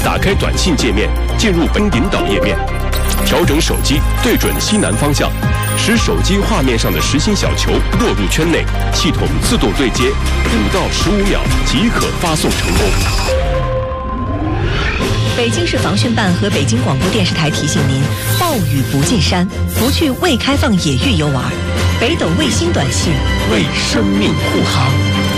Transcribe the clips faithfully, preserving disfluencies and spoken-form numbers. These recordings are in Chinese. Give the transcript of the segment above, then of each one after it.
打开短信界面，进入本引导页面，调整手机对准西南方向，使手机画面上的实心小球落入圈内，系统自动对接，五到十五秒即可发送成功。 北京市防汛办和北京广播电视台提醒您：暴雨不进山，不去未开放野域游玩。北斗卫星短信为生命护航。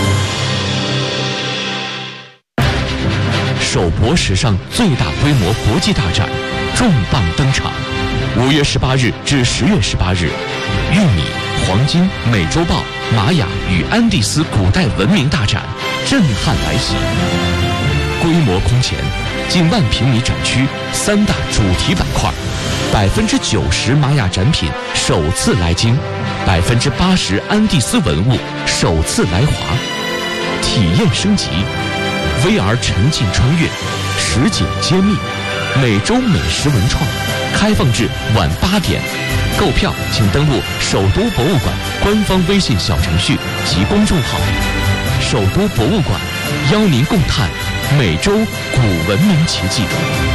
首博史上最大规模国际大展重磅登场，五月十八日至十月十八日，玉米、黄金、美洲豹、玛雅与安第斯古代文明大展震撼来袭。规模空前，近万平米展区，三大主题板块，百分之九十玛雅展品首次来京，百分之八十安第斯文物首次来华，体验升级。V R 沉浸穿越，实景揭秘，美洲美食文创，开放至晚八点。购票请登录首都博物馆官方微信小程序及公众号。首都博物馆邀您共探美洲古文明奇迹。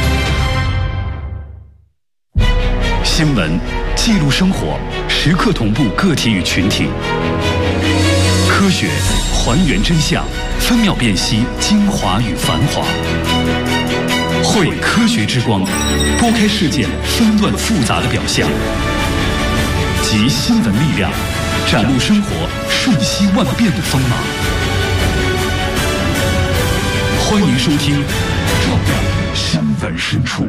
新闻记录生活，时刻同步个体与群体。科学还原真相，分秒辨析精华与繁华。汇科学之光，拨开事件纷乱复杂的表象，集新闻力量，展露生活瞬息万变的锋芒。欢迎收听《照亮新闻深处》。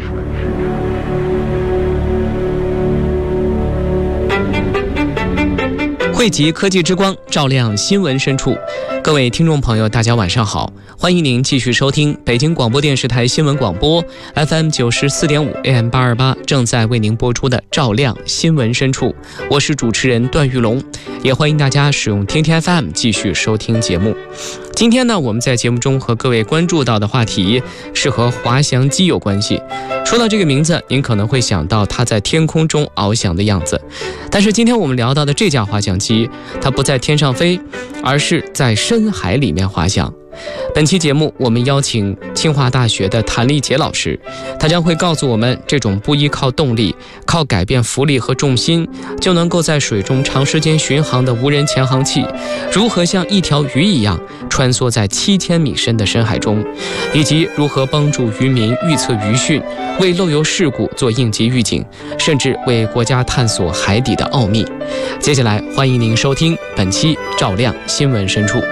汇集科技之光，照亮新闻深处。各位听众朋友，大家晚上好，欢迎您继续收听北京广播电视台新闻广播 F M 九十四点五 A M 八二八正在为您播出的照亮新闻深处，我是主持人段玉龙，也欢迎大家使用天天 F M 继续收听节目。今天呢，我们在节目中和各位关注到的话题是和滑翔机有关系。说到这个名字，您可能会想到它在天空中翱翔的样子，但是今天我们聊到的这架滑翔机，它不在天上飞，而是在深海里面滑翔。本期节目我们邀请清华大学的谭丽杰老师，他将会告诉我们，这种不依靠动力，靠改变浮力和重心就能够在水中长时间巡航的无人潜航器，如何像一条鱼一样穿梭在七千米深的深海中，以及如何帮助渔民预测渔汛，为漏油事故做应急预警，甚至为国家探索海底的奥秘。接下来欢迎您收听本期照亮新闻深处。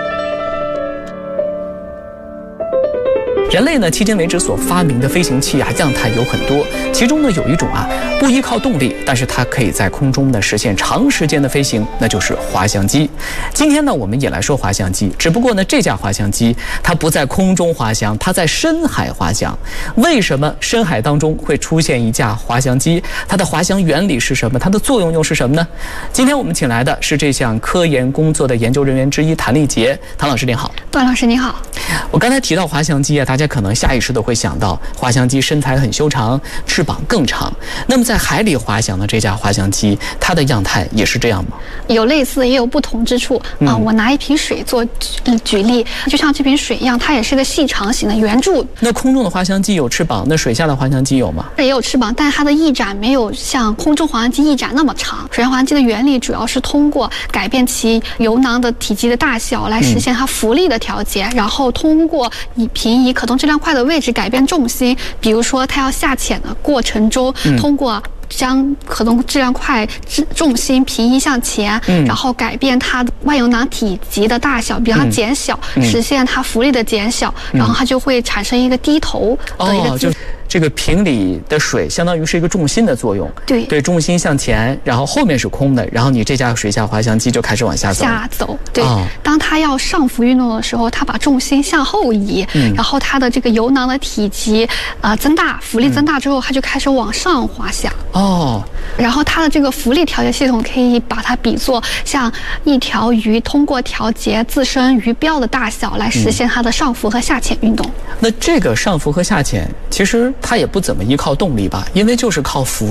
人类呢，迄今为止所发明的飞行器啊，样态有很多，其中呢有一种啊不依靠动力，但是它可以在空中呢实现长时间的飞行，那就是滑翔机。今天呢，我们也来说滑翔机，只不过呢，这架滑翔机它不在空中滑翔，它在深海滑翔。为什么深海当中会出现一架滑翔机？它的滑翔原理是什么？它的作用又是什么呢？今天我们请来的是这项科研工作的研究人员之一谭丽杰。谭老师您好。 段老师您好。 我刚才提到滑翔机啊，大家可能下意识的会想到滑翔机身材很修长，翅膀更长。那么在海里滑翔的这架滑翔机，它的样态也是这样吗？ 有类似也有不同之处啊、嗯呃。我拿一瓶水做举举例，就像这瓶水一样，它也是个细长型的圆柱。 那空中的滑翔机有翅膀，那水下的滑翔机有吗？ 也有翅膀，但是它的翼展没有像空中滑翔机翼展那么长。水上滑翔机的原理主要是通过改变其油囊的体积的大小来实现它浮力的调节，嗯、然后通过以平移可动质量块的位置改变重心，比如说它要下潜的过程中，嗯、通过将可动质量块重心平移向前，嗯、然后改变它的外油囊体积的大小，比如它减小，嗯、实现它浮力的减小，嗯、然后它就会产生一个低头的一个姿势。 哦，这个瓶里的水相当于是一个重心的作用， 对对，重心向前，然后后面是空的，然后你这架水下滑翔机就开始往下走。 下走，对。哦、当它要上浮运动的时候，它把重心向后移，嗯、然后它的这个油囊的体积呃增大，浮力增大之后，它就开始往上滑翔。哦。然后它的这个浮力调节系统可以把它比作像一条鱼通过调节自身鱼标的大小来实现它的上浮和下潜运动。 嗯、那这个上浮和下潜其实它也不怎么依靠动力吧，因为就是靠浮